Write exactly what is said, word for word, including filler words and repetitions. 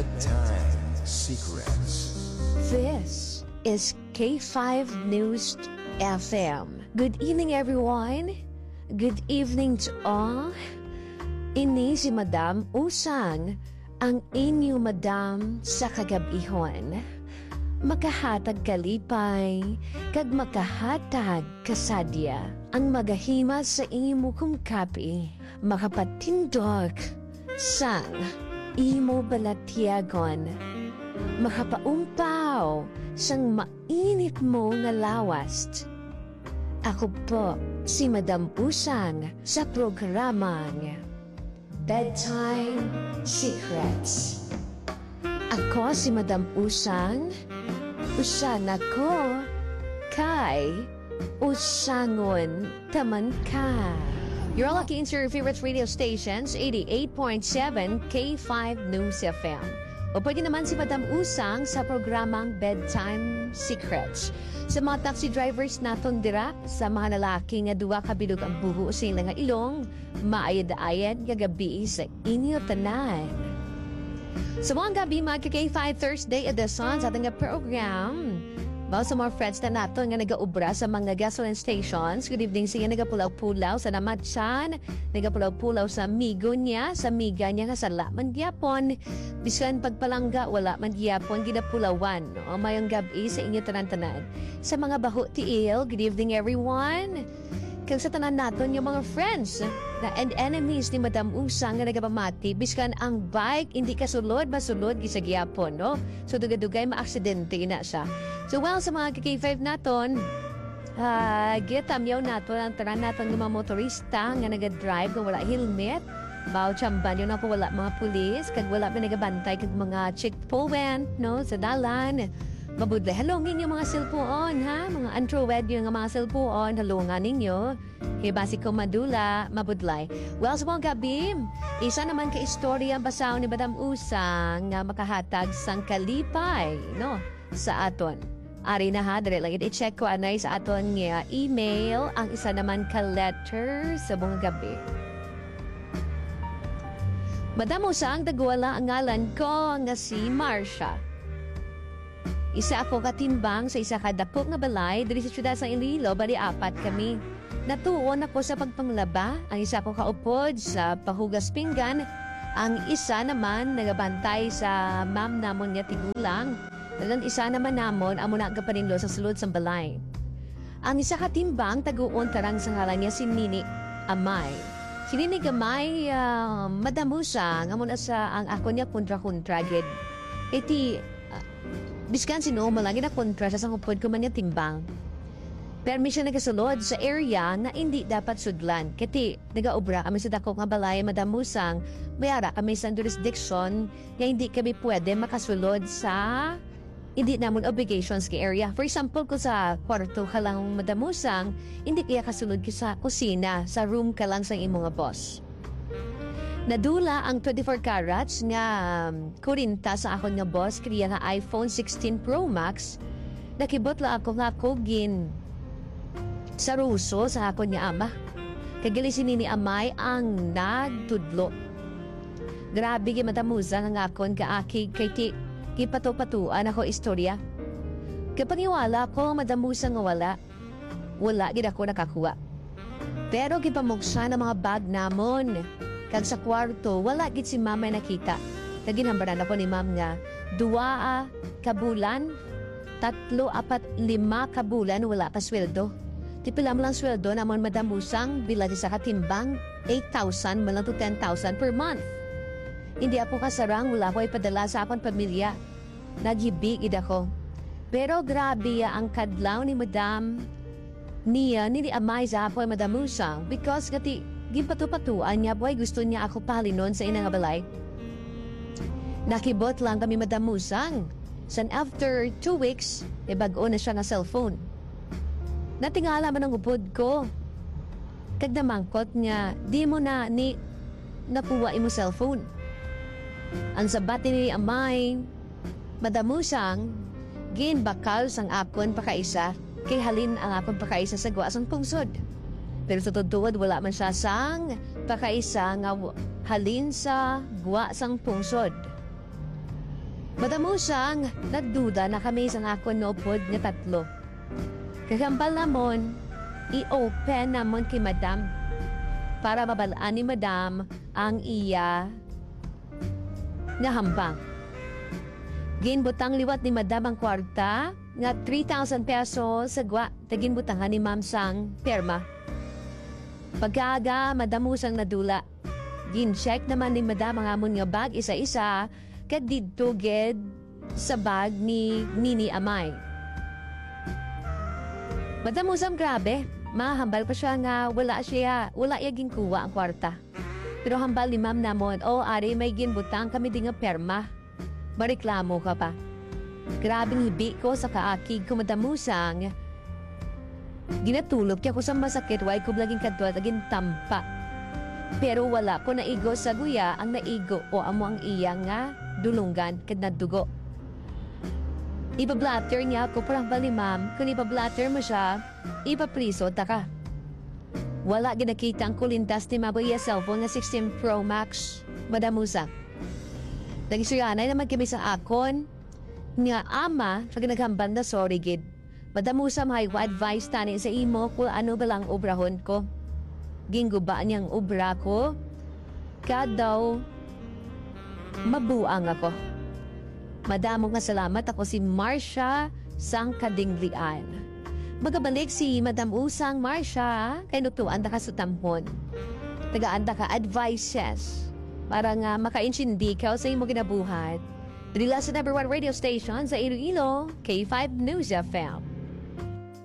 Bedtime Secrets. This is K five News F M. Good evening, everyone. Good evening to all. Ini si Madam Usang, ang inyo Madam sa kagabihon. Makahatag kalipay, kag makahatag kasadya. Ang magahima sa imo kong kapi, makapatindog sang imo balatyagon. Makapaumpaw sang mainit mo nga lawas. Ako po si Madam Usang sa programang Bedtime Secrets. Ako si Madam Usang, usan ako kay Usangon taman ka. You're all lucky into your favorite radio stations, eighty-eight point seven K five News F M. O pwede naman si Madam Usang sa programang Bedtime Secrets. Sa mga taxi drivers naton dira, sa mga lalaki nga duwa kabilog ang buho sa ilang nga ilong, maayad-ayad nga gabi sa inyo tanan. Sa mga gabi, mga K five Thursday edition sa ating nga program, bao sa mga friends na nato nga nagaubra sa mga gasoline stations. Good evening siya, nagapulaw-pulaw sa Namatsan, nagapulaw-pulaw sa migo niya, sa miga niya nga sa laman gyapon. Bisan pagpalangga, wala man gyapon, ginapulawan. O mayong gabi sa inyo tanan-tanan. Sa mga baho tiil, good evening everyone. Kag sa tanan naton yung mga friends na and enemies ni Madam Usang nga nagapamati, biskan ang bike hindi kasulod, masulod gisa gyapon, no? So dugay-dugay maaksidente na siya. So well, sa mga K five naton, uh, gitamyaw naton ang tanan naton ng mga motorista nga nagadrive kung wala helmet. Bao chamban yun ako wala mga pulis, kag wala pa nagabantay kag mga checkpoint, no, sa dalan. Mabudlay, halongin yung mga cellphone, ha? Mga untrowed yung mga cellphone, halungan ninyo. Kaya basi ko madula, mabudlay. Well, sa mga gabi, isa naman ka istorya ang basaw ni Madam Usang nga makahatag sang kalipay, no? Sa aton. Ari na ha, dali lang i-check ko anay sa aton nga email, ang isa naman ka letter sa mga gabi. Madam Usang, dagwala ang ngalan ko nga si Marcia. Isa ako katimbang sa isa kadako nga balay diri sa siyudad sa Iloilo, bali apat kami. Natuon ako sa pagpanglaba, ang isa ko kaupod sa pahugas pinggan, ang isa naman nagabantay sa ma'am namon nga tigulang, dalan isa naman namon amo na gapaninlo sa sulod sa balay. Ang isa katimbang taguon tarang sa ngalan niya si Nini Amay. Si Nini Gamay, uh, Madam Usang, amo na sa ang ako niya kontra-kontra gid. Iti biskan sino malagi na kontra sa sangupod ko man niya timbang. Permission na kasulod sa area na hindi dapat sudlan. Kati nagaobra kami sa dako nga balay, Madam Usang, mayara kami sa jurisdiction nga hindi kami pwede makasulod sa hindi namon obligations ka area. For example, kung sa kwarto ka lang, Madam Usang, hindi kaya kasulod ka sa kusina, sa room ka lang sa imong nga boss. Nadula ang twenty-four carats nga um, kurinta sa akon nga boss kriya nga iPhone sixteen Pro Max. Nakibot la ako nga kogin sa ruso sa akon nga ama. Kagali si Nini Amay ang nagtudlo. Grabe gi matamusa nga akon kaaki kay ti kipato-patuan ako istorya. Kapaniwala ko madamusa nga wala. Wala gid ako nakakuha. Pero gipamuksa ng mga bag namon. Kag sa kwarto, wala gid si mama nakita. Kaginhambaran ako ni ma'am nga, duwa kabulan, tatlo, apat, lima kabulan, wala ka sweldo. Tipila mo lang sweldo namon Madam Usang, bilang sa katimbang, eight thousand, malang to ten thousand per month. Hindi ako kasarang, wala ko ipadala sa akong pamilya. Naghibigid ako. Pero grabe ang kadlaw ni Madam niya, nili amay sa apoy Madam Usang, because gati, gimpatu-patuan niya, boy, gusto niya ako palinon sa inang balay. Nakibot lang kami Madam Usang. San after two weeks, e bago na siya nga cellphone. Natingala man ang upod ko. Kag namangkot niya, di mo na ni nakuha imo cellphone. Ang sabat ni amay, Madam Usang, gin bakal sang akon pakaisa, kay halin ang akon pakaisa sa guwa sang pungsod. Pero sa tutuod, wala man siya sang pakaisa nga halin sa guwa sang pungsod. Madamo siyang nagduda na kami sa ako nopod nga tatlo. Kagambal namon, i-open namon kay madam para mabalaan ni madam ang iya nga hambang. Ginbutang liwat ni madam ang kwarta nga three thousand pesos sa gwa taginbutangan ni ma'am sang perma. Pagkaaga, madamo sang nadula. Gin-check naman ni madam ang amon nga bag isa-isa kad didto ged sa bag ni Nini Amay. Madam Usam grabe, mahambal pa siya nga wala siya, wala iya ginkuha ang kwarta. Pero hambal ni ma'am namon, o oh, ari may ginbutang kami di nga perma. Mareklamo ka pa. Grabing hibi ko sa kaakig ko madamusang. Ginatulog kaya ko sa masakit, way ko laging kadwa, laging tampa. Pero wala ko naigo sa guya ang naigo o amo ang iya nga dulungan kad nadugo. Ipa-blatter niya ako parang bali ma'am, kung ipa-blatter mo siya, ipa-priso ta ka. Wala ginakita ang kulintas ni Mabaya cellphone na sixteen Pro Max, madamusa. Nagisuyanay naman kami sa akon, nga ama, sa ginaghambal na sorry gid. Madamusa may advice tani sa imo kung ano balang obrahon ko. Ginggubaan niyang obra ko, kad daw, mabuang ako. Madamo nga salamat ako si Marcia sang kadinglian. Magabalik si Madam Usang Marcia kay nutuan da ka sa tampon. Tagaan da ka advices para nga makaintindi ka sa imo ginabuhat. Dili sa number one radio station sa Iloilo, K five News F M.